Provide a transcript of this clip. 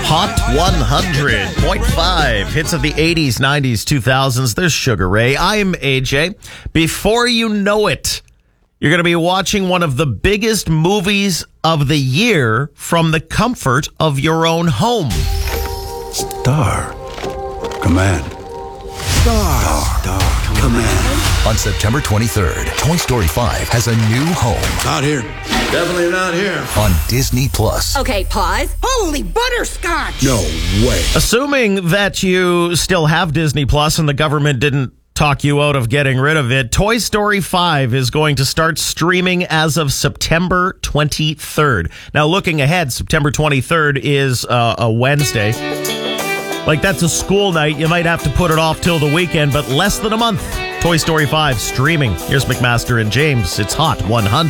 Hot 100.5 hits of the 80s, 90s, 2000s. There's Sugar Ray. I'm AJ. Before you know it, you're going to be watching one of the biggest movies of the year from the comfort of your own home. Star Command. Star Command. On September 23rd, Toy Story 5 has a new home. Not here. Definitely not here. On Disney Plus. Okay, pause. Holy butterscotch! No way. Assuming that you still have Disney Plus and the government didn't talk you out of getting rid of it, Toy Story 5 is going to start streaming as of September 23rd. Now, looking ahead, September 23rd is a Wednesday. Like, that's a school night. You might have to put it off till the weekend, but less than a month. Toy Story 5 streaming. Here's McMaster and James. It's Hot 100.